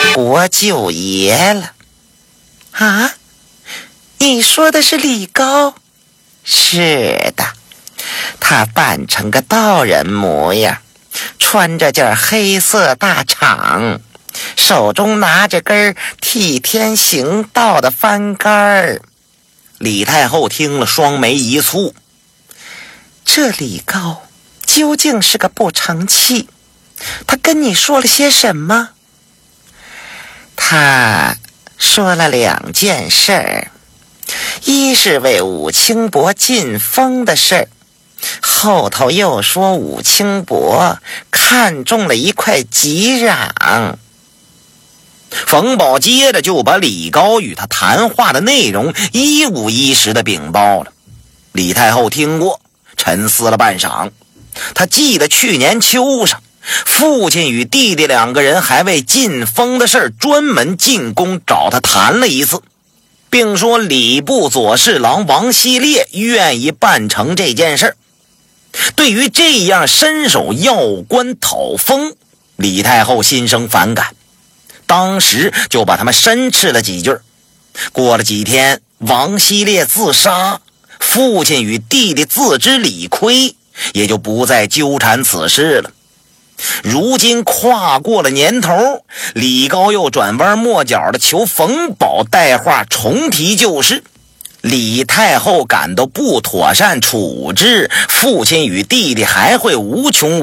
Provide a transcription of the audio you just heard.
国舅爷了。 啊？你说的是李高？ 是的，他扮成个道人模样，穿着件黑色大氅，手中拿着根替天行道的幡杆。 李太后听了，双眉一蹙， 这李高究竟是个不成器，他跟你说了些什么？ 他说了2件事儿，一是为武清伯进封的事儿，后头又说武清伯看中了一块吉壤。 冯保接着就把李高与他谈话的内容一五一十的禀报了。李太后听过，沉思了半晌，他记得去年秋上，父亲与弟弟2个人还为进封的事专门进宫找他谈了一次，并说礼部左侍郎王希烈愿意办成这件事。对于这样伸手要官讨封，李太后心生反感，当时就把他们申斥了几句。过了几天，王希烈自杀，父亲与弟弟自知理亏，也就不再纠缠此事了。如今跨过了年头，李高又转弯抹角的求冯保带话重提旧事，李太后感到不妥善处置，父亲与弟弟还会无穷